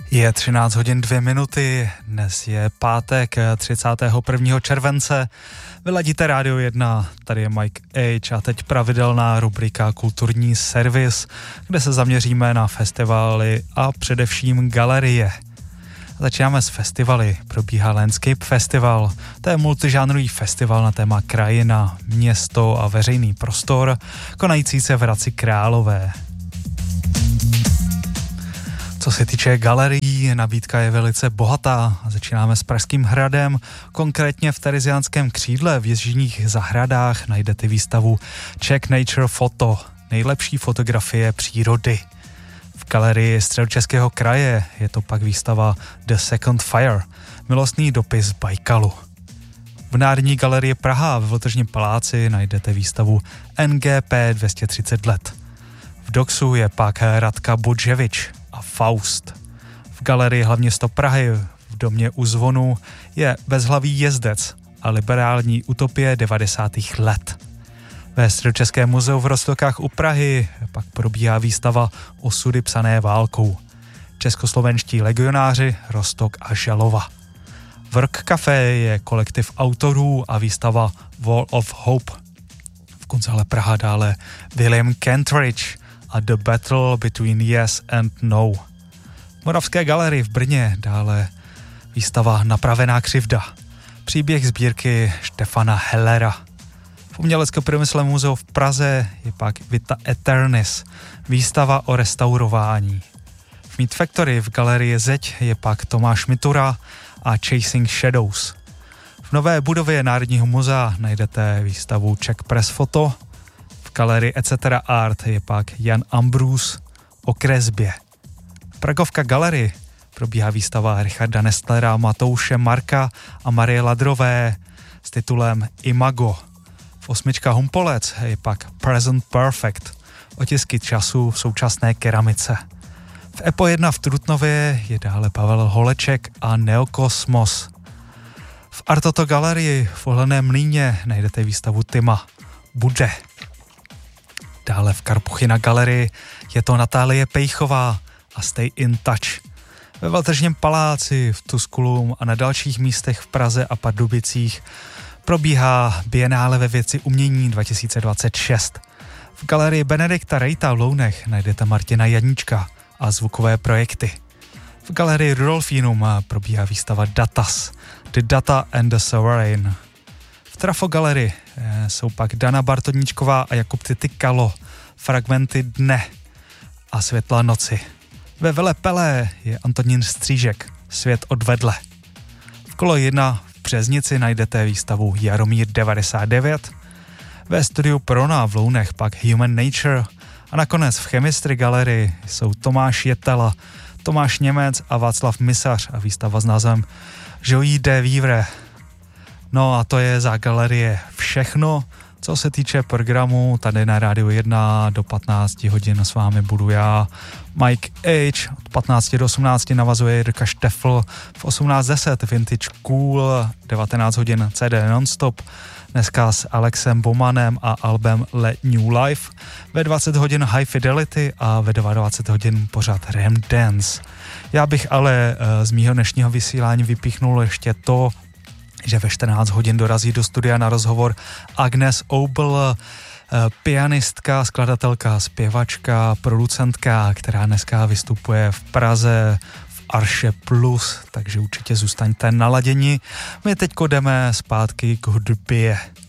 Je 13 hodin 2 minuty, dnes je pátek 31. července, vyladíte Rádio 1, tady je Mike H a teď pravidelná rubrika Kulturní servis, kde se zaměříme na festivaly a především galerie. Začínáme s festivaly, probíhá Landscape Festival, to je multižánrový festival na téma krajina, město a veřejný prostor, konající se v Hradci Králové. Co se týče galerií, nabídka je velice bohatá. Začínáme s Pražským hradem, konkrétně v Tereziánském křídle v Jižních zahradách najdete výstavu Czech Nature Photo, nejlepší fotografie přírody. V galerii Středočeského kraje je to pak výstava The Second Fire, milostný dopis Bajkalu. V Národní galerii Praha ve Vltržním paláci najdete výstavu NGP 230 let. V Doxu je pak Radka Budževič a Faust. V galerii Hlavní město Prahy v domě u zvonu je Bezhlavý jezdec a liberální utopie 90. let. Ve Středočeském muzeu v Roztokách u Prahy pak probíhá výstava Osudy psané válkou. Českoslovenští legionáři Roztok a Žalova. V Rock Café je kolektiv autorů a výstava Wall of Hope. V Kunsthalle Praha dále William Kentridge a The Battle Between Yes and No. V Moravské galerii v Brně dále výstava Napravená křivda. Příběh sbírky Štefana Hellera. V Umělecko-průmyslovém muzeu v Praze je pak Vita Eternis, výstava o restaurování. V Meat Factory v galerii Zeď je pak Tomáš Mitura a Chasing Shadows. V nové budově Národního muzea najdete výstavu Czech Press Photo. V galerii Etc. Art je pak Jan Ambrus o kresbě. V Pragovka galerii probíhá výstava Richarda Nestlera, Matouše Marka a Marie Ladrové s titulem Imago. V Osmička Humpolec je pak Present Perfect, otisky času v současné keramice. V EPO 1 v Trutnově je dále Pavel Holeček a Neokosmos. V Artoto galerii v Ohleném Mlýně najdete výstavu Tima Bude. Dále v Karpuchyna galerii je to Natálie Pejchová a Stay in Touch. Ve Vltržním paláci, v Tusculum a na dalších místech v Praze a Pardubicích probíhá Bienále ve věci umění 2026. V galerii Benedikta Rejta v Lounech najdete Martina Janíčka a zvukové projekty. V galerii Rudolfinum probíhá výstava Datas, The Data and the Sovereign. V Trafo galerii jsou pak Dana Bartodníčková a Jakub Titykalo, Fragmenty dne a Světla noci. Ve Vele Pelé je Antonín Střížek, Svět odvedle. V Kolo 1 v Březnici najdete výstavu Jaromír 99, ve studiu Prona v Lounech pak Human Nature a nakonec v Chemistry galerii jsou Tomáš Jetela, Tomáš Němec a Václav Misař a výstava s názvem Joie de Vivre. No a to je za galerie všechno, co se týče programu. Tady na Rádiu 1 do 15 hodin s vámi budu já, Mike H. Od 15 do 18 navazuje Jirka Štefl, v 18:10 Vintage Cool, 19 hodin CD Nonstop, dneska s Alexem Bomanem a albem Let New Life, ve 20 hodin High Fidelity a ve 22 hodin pořád Ram Dance. Já bych ale z mýho dnešního vysílání vypíchnul ještě to, že ve 14 hodin dorazí do studia na rozhovor Agnes Obel, pianistka, skladatelka, zpěvačka, producentka, která dneska vystupuje v Praze v Arše Plus, takže určitě zůstaňte naladěni. My teďko jdeme zpátky k hudbě.